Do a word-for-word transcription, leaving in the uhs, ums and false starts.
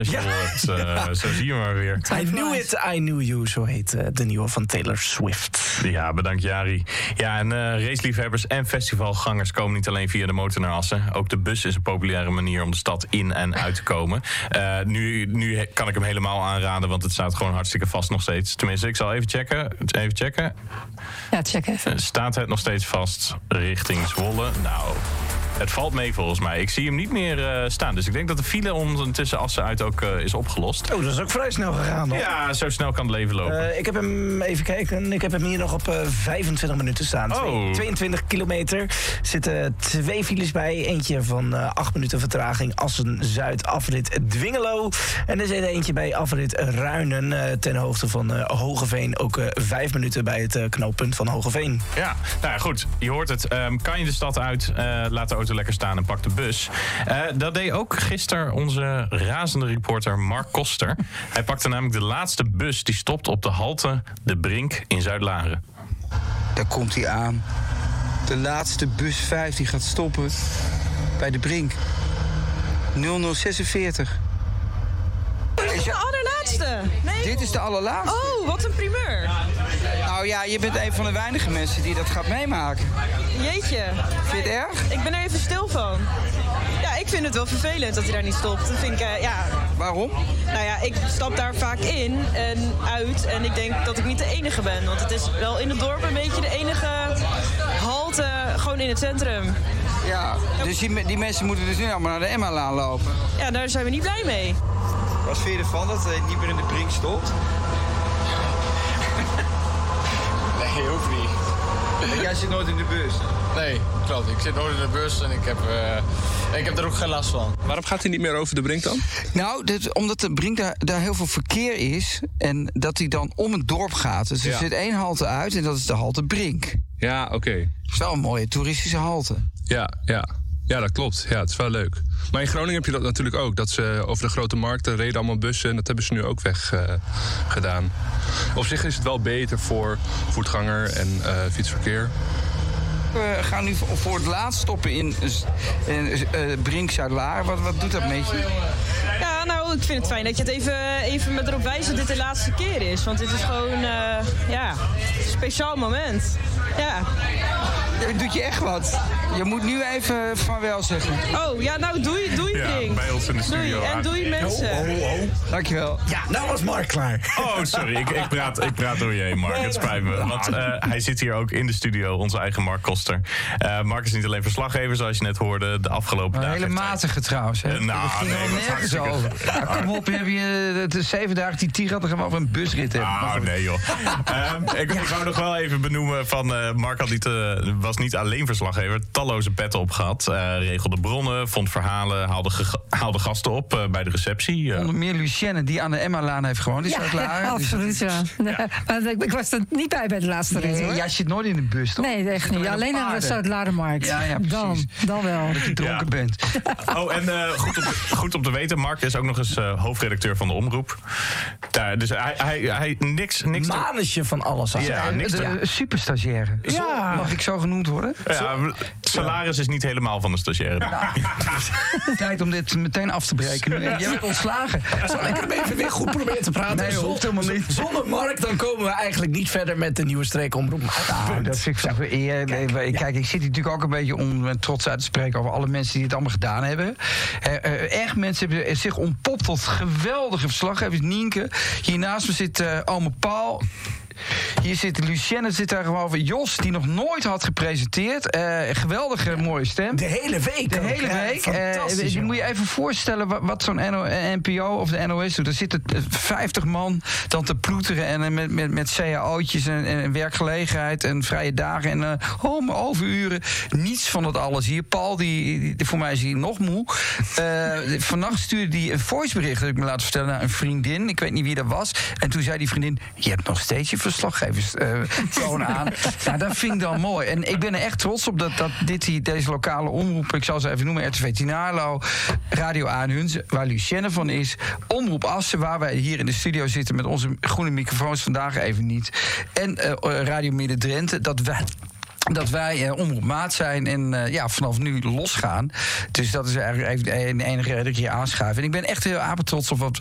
Ja. Het, uh, zo zie je maar weer. I knew it, I knew you, zo heet uh, de nieuwe van Taylor Swift. Ja, bedankt Jari. Ja, en uh, raceliefhebbers en festivalgangers komen niet alleen via de motor naar Assen. Ook de bus is een populaire manier om de stad in en uit te komen. Uh, nu, nu kan ik hem helemaal aanraden, want het staat gewoon hartstikke vast nog steeds. Tenminste, ik zal even checken. Even checken. Ja, check even. Uh, staat het nog steeds vast richting Zwolle? Nou... Het valt mee volgens mij. Ik zie hem niet meer uh, staan. Dus ik denk dat de file om tussen Assen uit ook uh, is opgelost. Oh, dat is ook vrij snel gegaan, hoor. Ja, zo snel kan het leven lopen. Uh, ik heb hem, even kijken, ik heb hem hier nog op uh, vijfentwintig minuten staan. Oh. tweeëntwintig kilometer. Er zitten twee files bij. Eentje van uh, acht minuten vertraging. Assen-Zuid, afrit Dwingelo. En er zit eentje bij afrit Ruinen. Uh, ten hoogte van uh, Hogeveen. Ook uh, vijf minuten bij het uh, knooppunt van Hogeveen. Ja, nou ja, goed. Je hoort het. Um, kan je de stad uit, uh, laat de auto lekker staan en pak de bus. Uh, dat deed ook gisteren onze razende reporter Mark Koster. Hij pakte namelijk de laatste bus die stopt op de halte De Brink in Zuid-Laren. Daar komt hij aan. De laatste bus vijf die gaat stoppen bij De Brink. nul nul zesenveertig. Dit is de allerlaatste. Nee. Dit is de allerlaatste. Oh, wat een primeur. Nou ja, je bent een van de weinige mensen die dat gaat meemaken. Jeetje. Vind je het erg? Ik ben er even stil van. Ja, ik vind het wel vervelend dat hij daar niet stopt. Dat vind ik, uh, ja... Waarom? Nou ja, ik stap daar vaak in en uit. En ik denk dat ik niet de enige ben. Want het is wel in het dorp een beetje de enige halte, gewoon in het centrum. Ja, dus die, die mensen moeten dus nu allemaal naar de Emma-laan lopen. Ja, daar zijn we niet blij mee. Wat vind je ervan dat hij niet meer in De Brink stopt? Nee, hoeft niet. En jij zit nooit in de bus? Nee, klopt. Ik zit nooit in de bus en ik heb, uh, ik heb er ook geen last van. Waarom gaat hij niet meer over De Brink dan? Nou, dit, omdat De Brink daar, daar heel veel verkeer is en dat hij dan om het dorp gaat. Dus er Ja. zit één halte uit en dat is de halte Brink. Ja, oké. Okay. Het is wel een mooie toeristische halte. Ja, ja. Ja, dat klopt. Ja, het is wel leuk. Maar in Groningen heb je dat natuurlijk ook. Dat ze over de grote markten reden allemaal bussen en dat hebben ze nu ook weg uh, gedaan. Op zich is het wel beter voor voetganger en uh, fietsverkeer. We gaan nu voor het laatst stoppen in, in uh, Brink Zuid-Laren. Wat, wat doet dat met je? Ja, nou, ik vind het fijn dat je het even, even met erop wijst dat dit de laatste keer is. Want dit is gewoon, uh, ja, een speciaal moment. Ja. Het doet je echt wat. Je moet nu even vaarwel zeggen. Oh, ja, nou, doei, doei, Ja, Brink. bij ons in de studio. Doei, en doei, mensen. Oh, oh, oh. Dankjewel. Ja, nou was Mark klaar. Oh, sorry. Ik, ik, praat, ik praat door je heen, Mark. Het spijt me. Want uh, hij zit hier ook in de studio, onze eigen Mark Koster. Uh, Mark is niet alleen verslaggever, zoals je net hoorde, de afgelopen Een dagen. hele matige trouwens. Hè? Uh, nou, dat ging nee, wel dat is nergens hartstikke- over. Ja, kom op, heb je de zeven dagen die Tigra, dan gaan we over een busrit hebben. Ah, nee joh. um, ik, ik wou nog wel even benoemen van uh, Mark had niet, uh, was niet alleen verslaggever, talloze petten op gehad. Uh, regelde bronnen, vond verhalen, haalde, ge- haalde gasten op uh, bij de receptie. Uh. Onder meer Lucienne, die aan de Emma-laan heeft gewoond. Is Ja, dat klaar? ja, absoluut, ja. Nee, maar ik, ik was er niet bij bij de laatste rit, Nee, hoor. jij zit nooit in de bus, toch? Nee, echt niet. Alleen op Alleen aan de paarden. Zuid-Larenmarkt. Ja, ja, precies. dan, dan wel. Dat je dronken Ja. bent. Oh, en uh, goed, op, goed om te weten, Mark is ook nog eens uh, hoofdredacteur van de Omroep. Daar, dus hij, hij, hij niks... niks te- Manusje van alles. Ja, niks te- De superstagiaire. Ja. Mag ik zo genoemd worden? Ja, salaris is niet helemaal van de stagiaire. Tijd om dit meteen af te breken. Jij bent ontslagen. Zal ik hem even weer goed proberen te praten? Nee, hoeft helemaal niet. Zonder Mark, dan komen we eigenlijk niet verder met de nieuwe streekomroep. Nou, dat vind ik zo eer. Kijk, nee, kijk, ik zit hier natuurlijk ook een beetje om met trots uit te spreken over alle mensen die het allemaal gedaan hebben. Uh, uh, echt mensen hebben zich ontpopt tot geweldige verslaggevers. Nienke. Hiernaast me zit uh, ome Paul. Hier zit Lucienne, zit daar gewoon over. Jos, die nog nooit had gepresenteerd. Uh, geweldige, mooie stem. De hele week. De ook, hele hè? week. Fantastisch, Uh, je joh. moet je even voorstellen wat, wat zo'n N P O of de N O S doet. Er zitten vijftig man dan te ploeteren en uh, met, met, met C A O'tjes en, en werkgelegenheid en vrije dagen en uh, oh, mijn overuren. Niets van dat alles hier. Paul, die, die voor mij is hij nog moe. Uh, vannacht stuurde hij een voicebericht, dat ik me laten vertellen, naar een vriendin. Ik weet niet wie dat was. En toen zei die vriendin, je hebt nog steeds je verslaggevers uh, toon aan. Nou, dat vind ik dan mooi. En ik ben er echt trots op dat, dat dit hier, deze lokale omroep, ik zal ze even noemen, R T V Tinarlo, Radio Aanhunze, waar Lucienne van is, Omroep Assen, waar wij hier in de studio zitten met onze groene microfoons, vandaag even niet, en uh, Radio Midden-Drenthe, dat wij dat wij uh, Omroep Maat zijn en uh, ja, vanaf nu losgaan. Dus dat is eigenlijk even de enige reden dat ik hier aanschuif. En ik ben echt heel apetrots op wat